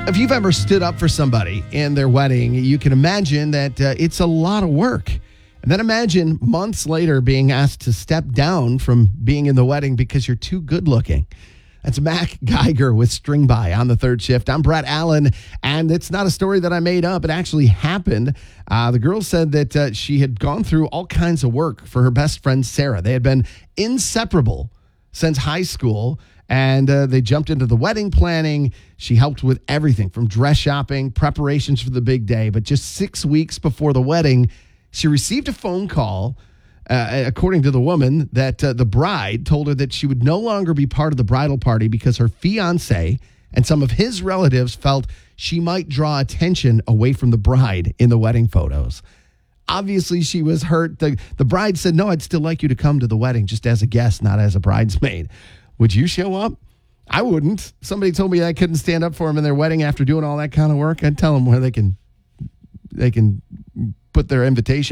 If you've ever stood up for somebody in their wedding, you can imagine that it's a lot of work. And then imagine months later being asked to step down from being in the wedding because you're too good looking. That's Mac Geiger with String By on the third shift. I'm Brett Allen, and it's not a story that I made up. It actually happened. The girl said that she had gone through all kinds of work for her best friend, Sarah. They had been inseparable since high school, and they jumped into the wedding planning. She helped with everything from dress shopping, preparations for the big day. But just 6 weeks before the wedding, she received a phone call, according to the woman, that the bride told her that she would no longer be part of the bridal party because her fiancé and some of his relatives felt she might draw attention away from the bride in the wedding photos. Obviously, she was hurt. The bride said, "No, I'd still like you to come to the wedding just as a guest, not as a bridesmaid." Would you show up? I wouldn't. Somebody told me I couldn't stand up for them in their wedding after doing all that kind of work. I'd tell them where they can put their invitation.